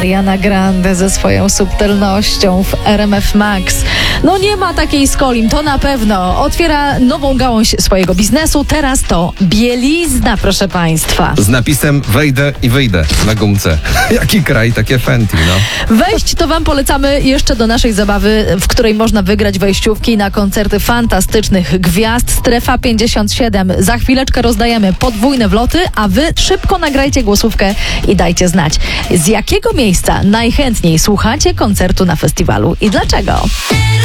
Ariana Grande ze swoją subtelnością w RMF Max. No nie ma takiej z Kolim, to na pewno. Otwiera nową gałąź swojego biznesu. Teraz to bielizna, proszę państwa. Z napisem wejdę i wyjdę na gumce. Jaki kraj, takie Fenty, no. Wejść to wam polecamy jeszcze do naszej zabawy, w której można wygrać wejściówki na koncerty fantastycznych gwiazd. Strefa 57. Za chwileczkę rozdajemy podwójne wloty, a wy szybko nagrajcie głosówkę i dajcie znać, z jakiego miejsca najchętniej słuchacie koncertu na festiwalu i dlaczego.